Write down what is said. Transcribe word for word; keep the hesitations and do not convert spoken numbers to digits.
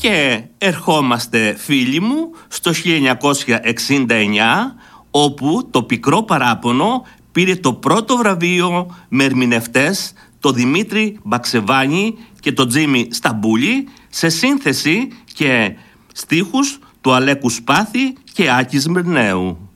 Και ερχόμαστε, φίλοι μου, στο χίλια εννιακόσια εξήντα εννιά, όπου το Πικρό Παράπονο πήρε το πρώτο βραβείο με ερμηνευτές, το Δημήτρη Μπαξεβάνη και το Τζίμι Σταμπούλη, σε σύνθεση και στίχους του Αλέκου Σπάθη και Άκης Μυρνέου.